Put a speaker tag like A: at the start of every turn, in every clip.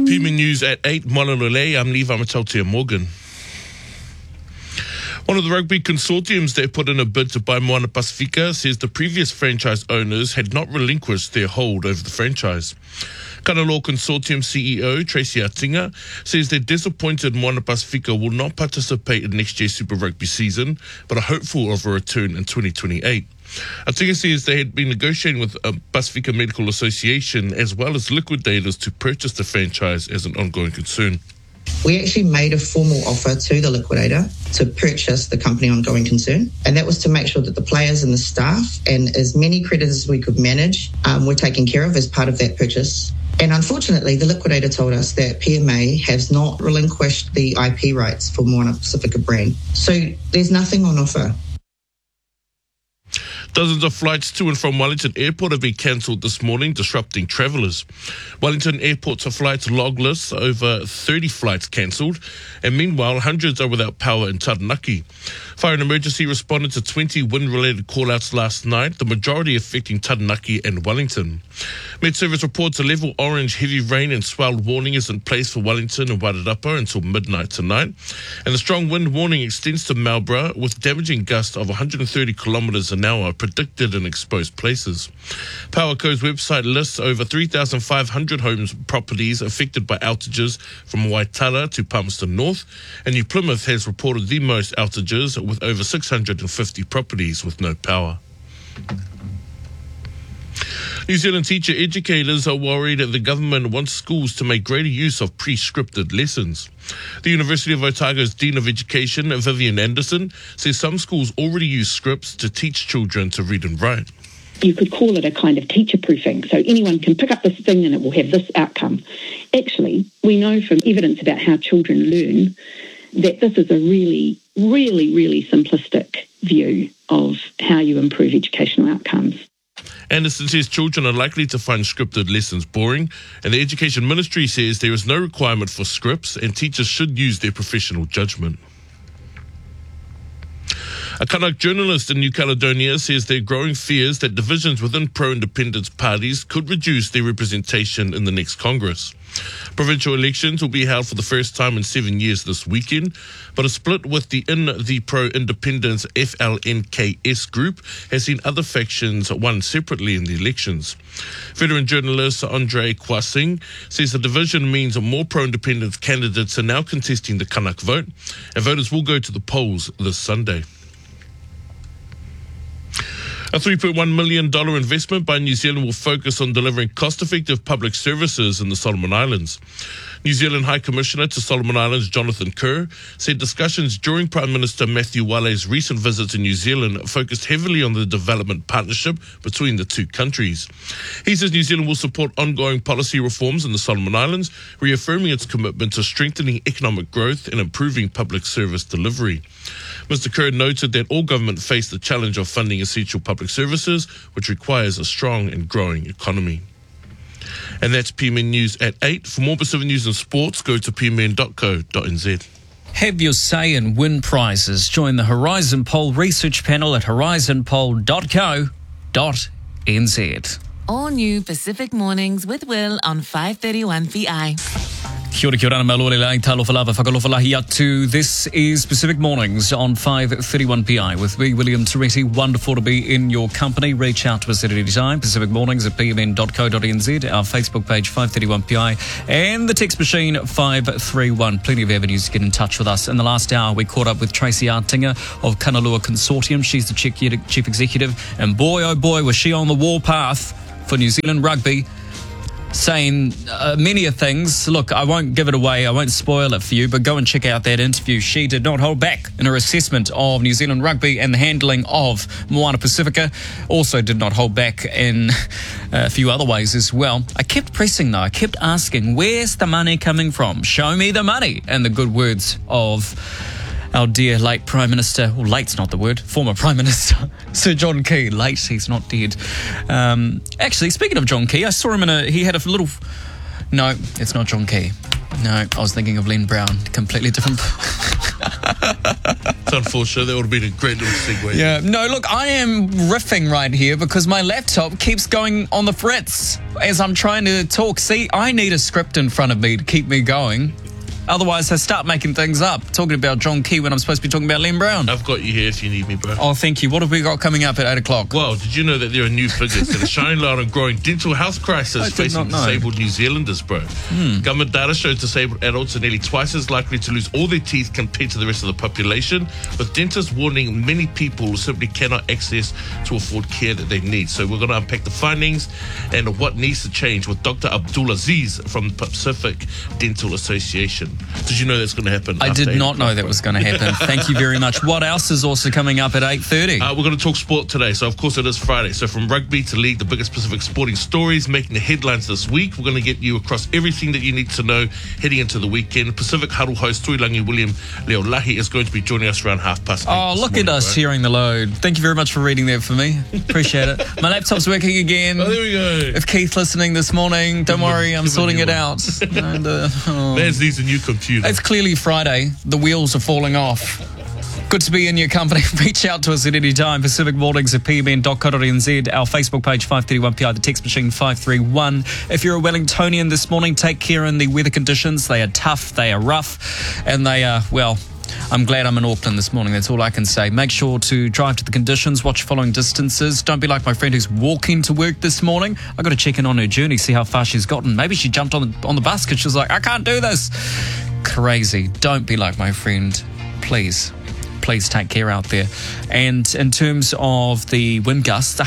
A: PME News at 8, Malolole. I'm Levi Matautia Morgan. One of the rugby consortiums that put in a bid to buy Moana Pacifica says the previous franchise owners had not relinquished their hold over the franchise. Kanaloa Consortium CEO Tracy Atinga says they're disappointed Moana Pacifica will not participate in next year's Super Rugby season, but are hopeful of a return in 2028. Atinga says they had been negotiating with Pacifica Medical Association as well as liquidators to purchase the franchise as an ongoing concern.
B: We actually made a formal offer to the liquidator to purchase the company ongoing concern, and that was to make sure that the players and the staff and as many creditors as we could manage were taken care of as part of that purchase. And unfortunately, the liquidator told us that PMA has not relinquished the IP rights for Moana Pacifica brand. So there's nothing on offer.
A: Dozens of flights to and from Wellington Airport have been cancelled this morning, disrupting travellers. Wellington Airport's flights logless, over 30 flights cancelled, and meanwhile, hundreds are without power in Taranaki. Fire and Emergency responded to 20 wind-related call-outs last night, the majority affecting Taranaki and Wellington. Met Service reports a level orange heavy rain and swell warning is in place for Wellington and Wairarapa until midnight tonight, and the strong wind warning extends to Marlborough with damaging gusts of 130 kilometres an hour predicted in exposed places. PowerCo's website lists over 3,500 homes properties affected by outages from Waitara to Palmerston North, and New Plymouth has reported the most outages with over 650 properties with no power. New Zealand teacher educators are worried that the government wants schools to make greater use of pre-scripted lessons. The University of Otago's Dean of Education, Vivian Anderson, says some schools already use scripts to teach children to read and write.
C: You could call it a kind of teacher proofing, so anyone can pick up this thing and it will have this outcome. Actually, we know from evidence about how children learn that this is a really, really, really simplistic view of how you improve educational outcomes.
A: Anderson says children are likely to find scripted lessons boring, and the Education Ministry says there is no requirement for scripts and teachers should use their professional judgment. A Kanak journalist in New Caledonia says there are growing fears that divisions within pro-independence parties could reduce their representation in the next Congress. Provincial elections will be held for the first time in 7 years this weekend, but a split within the pro-independence FLNKS group has seen other factions won separately in the elections. Veteran journalist Andre Kwasing says the division means more pro-independence candidates are now contesting the Kanak vote, and voters will go to the polls this Sunday. A $3.1 million investment by New Zealand will focus on delivering cost-effective public services in the Solomon Islands. New Zealand High Commissioner to Solomon Islands, Jonathan Kerr, said discussions during Prime Minister Matthew Wale's recent visit to New Zealand focused heavily on the development partnership between the two countries. He says New Zealand will support ongoing policy reforms in the Solomon Islands, reaffirming its commitment to strengthening economic growth and improving public service delivery. Mr. Kerr noted that all government face the challenge of funding essential public services, which requires a strong and growing economy. And that's PMN News at 8. For more Pacific News and sports, go to pmn.co.nz.
D: Have your say and win prizes. Join the Horizon Poll research panel at horizonpoll.co.nz.
E: All new Pacific Mornings with Will on 531 PI.
D: Kia ora malole lai talofa lava whakalofa lahi atu. This is Pacific Mornings on 531 PI with me, William Toretti. Wonderful to be in your company. Reach out to us at any time. Pacific Mornings at pmn.co.nz, our Facebook page 531 PI, and the text machine 531. Plenty of avenues to get in touch with us. In the last hour, we caught up with Tracy Atinga of Kanaloa Consortium. She's the chief executive, and boy, oh boy, was she on the warpath for New Zealand rugby, saying many things. Look, I won't give it away, I won't spoil it for you, but go and check out that interview. She did not hold back in her assessment of New Zealand rugby and the handling of Moana Pacifica. Also did not hold back in a few other ways as well. I kept pressing though, I kept asking, where's the money coming from? Show me the money. And the good words of our dear late Prime Minister, well, late's not the word, former Prime Minister, Sir John Key. Late, he's not dead. Actually, speaking of John Key, I saw him he had a little, no, it's not John Key. No, I was thinking of Len Brown, completely different.
A: It's unfortunate. That would have been a great little segue.
D: Yeah, no, look, I am riffing right here because my laptop keeps going on the fritz as I'm trying to talk. See, I need a script in front of me to keep me going. Otherwise, I start making things up, talking about John Key when I'm supposed to be talking about Len Brown.
A: I've got you here if you need me, bro.
D: Oh, thank you. What have we got coming up at 8 o'clock?
A: Well, did you know that there are new figures that are shining light on growing dental health crisis facing disabled New Zealanders, bro? Government data shows disabled adults are nearly twice as likely to lose all their teeth compared to the rest of the population, with dentists warning many people simply cannot access to afford care that they need. So we're going to unpack the findings and what needs to change with Dr. Abdulaziz from the Pacific Dental Association. Did you know that's going to happen?
D: I did not know that was going to happen. Thank you very much. What else is also coming up at 8:30?
A: We're going to talk sport today. So, of course, it is Friday. So, from rugby to league, the biggest Pacific sporting stories making the headlines this week. We're going to get you across everything that you need to know heading into the weekend. Pacific Huddle host Tuilangi William Leolahi is going to be joining us around 8:30.
D: Oh, look at us sharing the load. Thank you very much for reading that for me. Appreciate it. My laptop's working again.
A: Oh, there we go.
D: If Keith's listening this morning, don't worry, I'm sorting it out. And,
A: Man's needs a new computer.
D: It's clearly Friday. The wheels are falling off. Good to be in your company. Reach out to us at any time. Pacific Mornings at pbn.co.nz. Our Facebook page, 531PI. The text machine, 531. If you're a Wellingtonian this morning, take care in the weather conditions. They are tough, they are rough, and they are, well, I'm glad I'm in Auckland this morning. That's all I can say. Make sure to drive to the conditions. Watch following distances. Don't be like my friend who's walking to work this morning. I got to check in on her journey, see how far she's gotten. Maybe she jumped on the bus because she was like, I can't do this. Crazy. Don't be like my friend. Please take care out there. And in terms of the wind gusts,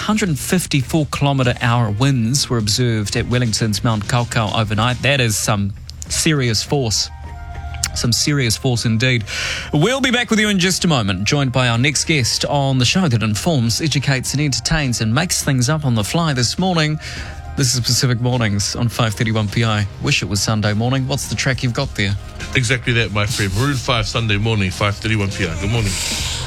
D: 154 kilometre-hour winds were observed at Wellington's Mount Kaukau overnight. That is some serious force. Some serious force indeed. We'll be back with you in just a moment, joined by our next guest on the show that informs, educates and entertains and makes things up on the fly this morning. This is Pacific Mornings on 531 PI. Wish it was Sunday morning. What's the track you've got there?
A: Exactly that, my friend. Maroon 5 Sunday morning, 5:31 p.m. Good morning.